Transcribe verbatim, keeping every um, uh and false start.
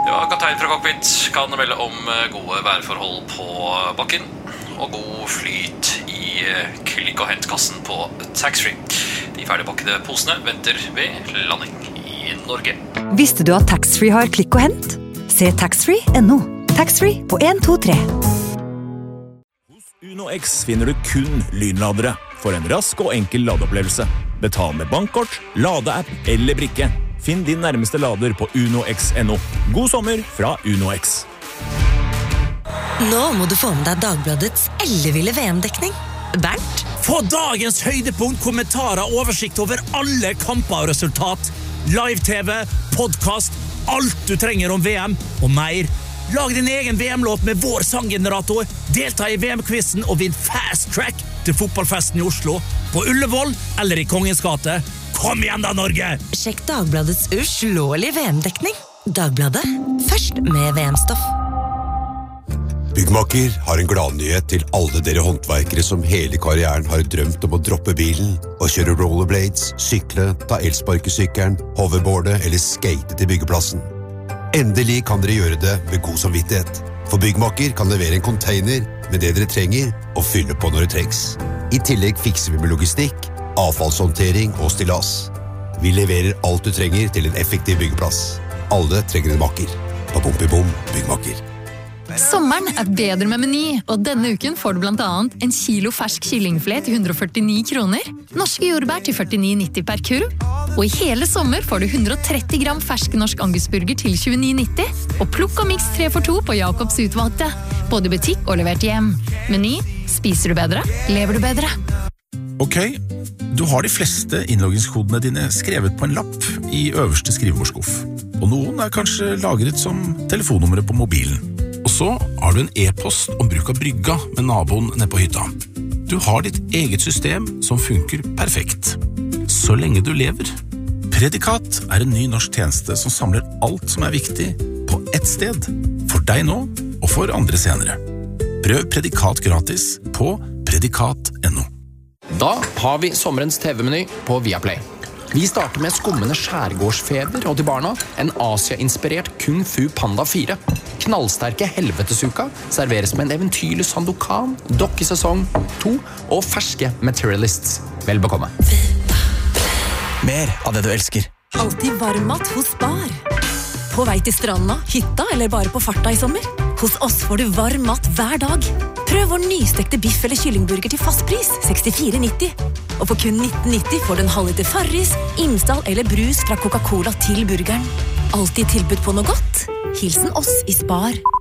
Ja, kaptein fra cockpit kan melde om gode værforhold på bakken og god flyt i klikk- og hentkassen på taxfree. De ferdigpakkede posene venter ved landing i Norge. Visste du at taxfree har klikk og hent? Se taxfree punktum no. Taxfree på en to tre. Hos Uno X finner du kun lynladere for en rask og enkel ladeopplevelse. Betal med bankkort, ladeapp eller brikke. Finn din nærmeste lader på uno x punktum no. God sommer fra Uno X. Nå må du få med deg Dagbladets elleville V M-dekning. Bernt? Få dagens høydepunkt, kommentarer, oversikt over alle kamper og resultat. Live-tv, podcast, alt du trenger om V M og mer. Lag din egen V M-låt med vår sanggenerator. Delta i V M-quizen og vinn fast track til fotballfesten i Oslo. På Ullevål eller i Kongens gate. Kom igjen da, Norge! Sjekk Dagbladets uslåelige V M-dekning. Dagbladet, først med V M-stoff. Byggmakker har en gladnyhet til alle dere håndverkere som hele karrieren har drømt om å droppe bilen og kjøre rollerblades, sykle, ta elsparkesykkelen, hoverboarde eller skate til byggeplassen. Endelig kan dere gjøre det med god samvittighet. For Byggmakker kan levere en container med det dere trenger og fylle på når det trengs. I tillegg fikser vi med logistikk, avfallshåndtering og stillas. Vi leverer alt du trenger til en effektiv byggeplass. Alle trenger en makker. På Bom Byggmakker. Sommeren er bedre med Meny, og denne uken får du blant annet en kilo fersk kyllingfilet til hundre og førtini kroner, norske jordbær til førtini nitti per kurv, og i hele sommer får du hundre og tretti gram fersk norsk angusburger til tjueni nitti, og plukk og mix tre for to på Jakobs utvalgte, både i butikk og levert hjem. Meny, spiser du bedre, lever du bedre. Ok, du har de fleste innloggingskodene dine skrevet på en lapp i øverste skrivebordskuff, og noen er kanskje lagret som telefonnummeret på mobilen. Og så har du en e-post om bruk av brygga med naboen nede på hytta. Du har ditt eget system som funker perfekt. Så lenge du lever. Predikat er en ny norsk tjeneste som samler alt som er viktig på ett sted. For deg nå, og for andre senere. Prøv Predikat gratis på predikat punktum no. Da har vi sommerens T V-meny på Viaplay. Vi starter med skummende skjærgårdsfeber og til barna en Asia-inspirert Kung Fu Panda fire. Knallsterke helvetesuka serveres med en eventyrlig Sandokan, dokkesesong to og ferske Materialists. Vel bekomme. Mer av det du elsker. Alltid varmmat hos Spar. På vei til stranda, hytta eller bare på farta i sommer? Hos oss får du varm mat hver dag. Prøv vår nystekte biff eller kyllingburger til fast pris, sekstifire nitti. Og for kun nitten nitti får du en halvliter Farris, Imsdal eller brus fra Coca-Cola til burgeren. Alltid tilbud på noe godt. Hilsen oss i Spar.